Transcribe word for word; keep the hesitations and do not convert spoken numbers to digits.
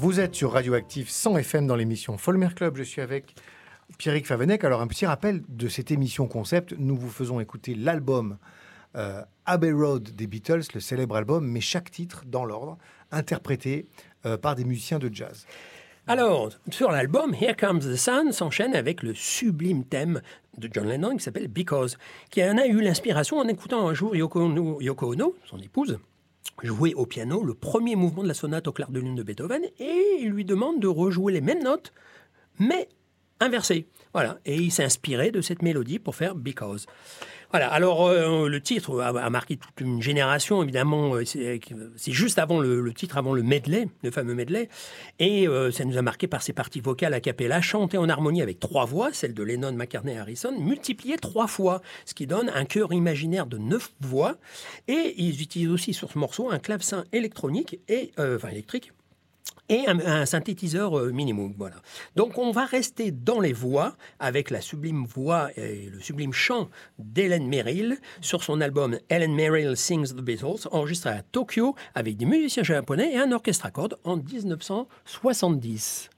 Vous êtes sur Radioactive cent F M dans l'émission Folmer Club. Je suis avec Pierrick Favennec. Alors, un petit rappel de cette émission concept. Nous vous faisons écouter l'album euh, Abbey Road des Beatles, le célèbre album, mais chaque titre dans l'ordre, interprété euh, par des musiciens de jazz. Alors, sur l'album, Here Comes the Sun s'enchaîne avec le sublime thème de John Lennon qui s'appelle Because, qui en a eu l'inspiration en écoutant un jour Yoko Ono, Yoko Ono, son épouse, jouer au piano le premier mouvement de la sonate au clair de lune de Beethoven, et il lui demande de rejouer les mêmes notes, mais inversées. Voilà, et il s'est inspiré de cette mélodie pour faire Because. Voilà, alors euh, le titre a, a marqué toute une génération, évidemment, euh, c'est, c'est juste avant le, le titre, avant le medley, le fameux medley, et euh, ça nous a marqué par ses parties vocales a cappella, chantées en harmonie avec trois voix, celle de Lennon, McCartney et Harrison, multipliées trois fois, ce qui donne un chœur imaginaire de neuf voix, et ils utilisent aussi sur ce morceau un clavecin électronique, et, euh, enfin électrique, et un, un synthétiseur euh, minimum. Voilà. Donc on va rester dans les voix avec la sublime voix et le sublime chant d'Helen Merrill sur son album Helen Merrill Sings the Beatles, enregistré à Tokyo avec des musiciens japonais et un orchestre à cordes en dix-neuf cent soixante-dix.